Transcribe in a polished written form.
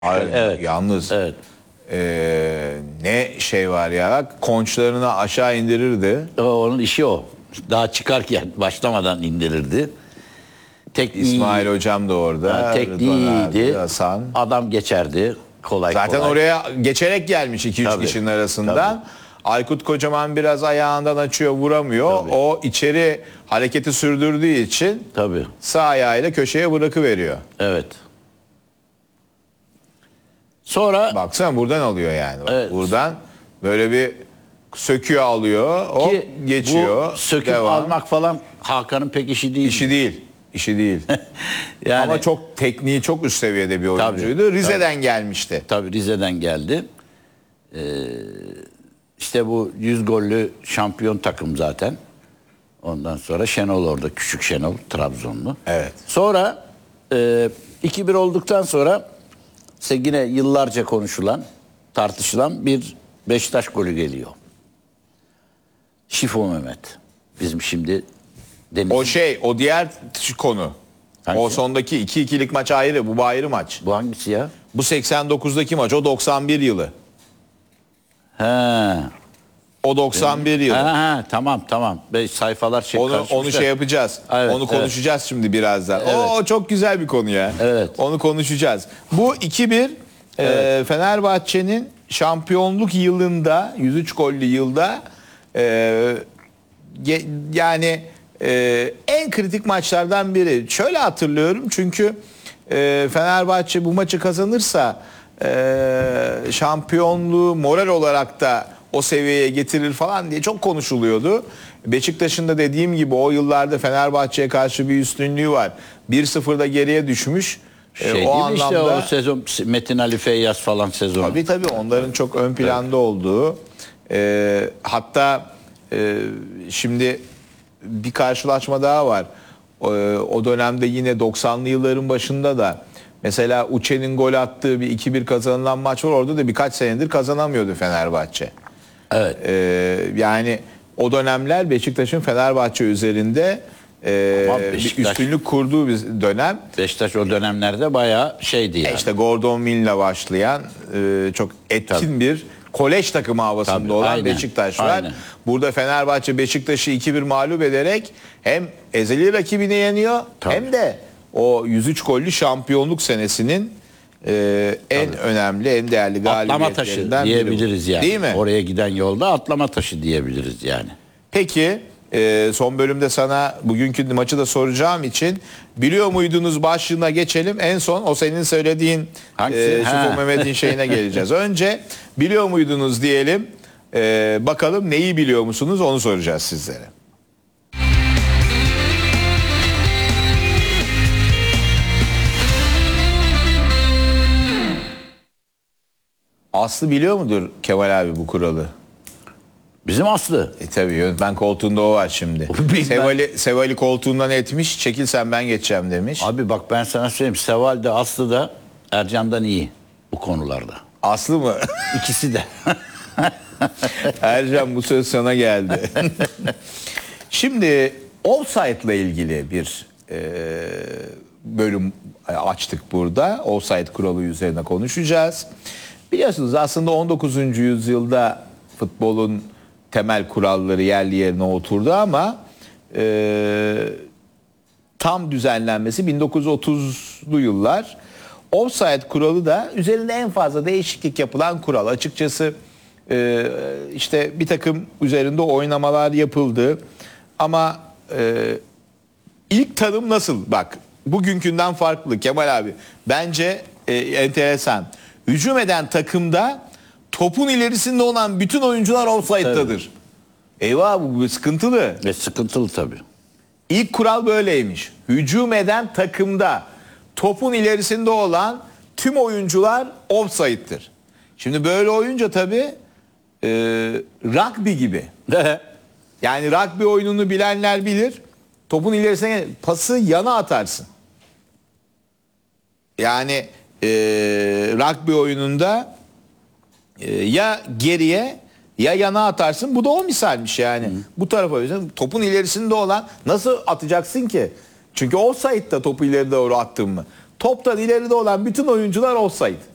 Hayır, Evet. yalnız Evet. ne şey var ya, konçlarını aşağı indirirdi. Onun işi o. Daha çıkarken başlamadan indirirdi. Tekniği, İsmail hocam da orada. tekniği Rıdvan abi, iyiydi. Hasan. Adam geçerdi. Kolay Zaten kolay. oraya geçerek gelmiş 2-3 Tabii, kişinin arasından. Aykut Kocaman biraz ayağından açıyor, vuramıyor. Tabii. O içeri hareketi sürdürdüğü için Tabii. sağ ayağıyla köşeye bırakıveriyor. Evet. Sonra Baksana buradan alıyor yani. Bak, Evet. buradan böyle bir söküyor, alıyor. O ki geçiyor. bu söküp devam. almak falan Hakan'ın pek işi değil. İşi değil. İşi değil. Yani, Ama çok tekniği çok üst seviyede bir oyuncuydu. Rize'den gelmişti. tabii Rize'den geldi. İşte bu 100 gollü şampiyon takım zaten. Ondan sonra Şenol orada. Küçük Şenol. Trabzonlu. Evet. Sonra 2-1 olduktan sonra işte yine yıllarca konuşulan, tartışılan bir Beşiktaş golü geliyor. Şifo Mehmet. Bizim şimdi Deniz. O diğer konu. Hangisi? O sondaki 2-2'lik maç ayrı. Bu ayrı maç. Bu hangisi ya? Bu 89'daki maç. O 91 yılı. He. O 91 yılı. Ha, tamam. Sayfalar Onu şey yapacağız. Evet, Onu konuşacağız şimdi birazdan. Evet. O çok güzel bir konu ya. Evet. Onu konuşacağız. Bu 2-1 Fenerbahçe'nin şampiyonluk yılında, 103 gollü yılda yani en kritik maçlardan biri. Şöyle hatırlıyorum çünkü Fenerbahçe bu maçı kazanırsa şampiyonluğu moral olarak da o seviyeye getirir falan diye çok konuşuluyordu. Beşiktaş'ın da dediğim gibi o yıllarda Fenerbahçe'ye karşı bir üstünlüğü var. 1-0'da geriye düşmüş. o anlamda işte o sezon Metin Ali Feyyaz falan sezonu. Tabii onların çok ön planda olduğu. Hatta şimdi bir karşılaşma daha var. O dönemde yine 90'lı yılların başında da mesela Uçe'nin gol attığı bir 2-1 kazanılan maç var. Orada da birkaç senedir kazanamıyordu Fenerbahçe. Evet. Yani o dönemler Beşiktaş'ın Fenerbahçe üzerinde bir üstünlük kurduğu bir dönem. Beşiktaş o dönemlerde bayağı şeydi yani. İşte Gordon Mill'le başlayan çok etkin bir kolej takımı havasında olan aynen, Beşiktaş var. aynen. Burada Fenerbahçe Beşiktaş'ı 2-1 mağlup ederek hem ezeli rakibini yeniyor hem de o 103 gollü şampiyonluk senesinin en önemli, en değerli atlama taşı galibiyetlerinden biri bu. diyebiliriz yani. Değil mi? Oraya giden yolda atlama taşı diyebiliriz yani. Peki son bölümde sana bugünkü maçı da soracağım için biliyor muydunuz başlığına geçelim. En son o senin söylediğin Şifo Mehmet'in şeyine geleceğiz. Önce biliyor muydunuz diyelim. Bakalım neyi biliyor musunuz onu soracağız sizlere. Aslı biliyor mudur Kemal abi bu kuralı? Bizim Aslı. Tabii yönetmen koltuğunda o var şimdi. Sevali koltuğundan etmiş. Çekil sen ben geçeceğim demiş. Abi bak ben sana söyleyeyim. Seval de Aslı da Ercan'dan iyi bu konularda. Aslı mı? İkisi de. Ercan bu söz sana geldi. Şimdi offside ile ilgili bir bölüm açtık burada. Offside kuralı üzerine konuşacağız. Biliyorsunuz aslında 19. yüzyılda futbolun temel kuralları yerli yerine oturdu ama tam düzenlenmesi 1930'lu yıllar. Offside kuralı da üzerinde en fazla değişiklik yapılan kural. Açıkçası işte bir takım üzerinde oynamalar yapıldı. Ama ilk tanım nasıl? Bak bugünkünden farklı Kemal abi. Bence enteresan. Hücum eden takımda topun ilerisinde olan bütün oyuncular offside'dadır. Eyvah bu sıkıntılı. Sıkıntılı tabii. İlk kural böyleymiş. Hücum eden takımda topun ilerisinde olan tüm oyuncular offside'dir. Şimdi böyle oyunca tabii rugby gibi. Yani rugby oyununu bilenler bilir. Topun ilerisine pası yana atarsın. Yani rugby oyununda ya geriye ya yana atarsın. Bu da o misalmiş yani. Bu tarafa topun ilerisinde olan nasıl atacaksın ki? Çünkü offside'da topu ileri doğru attın mı? Toptan ileride olan bütün oyuncular offside.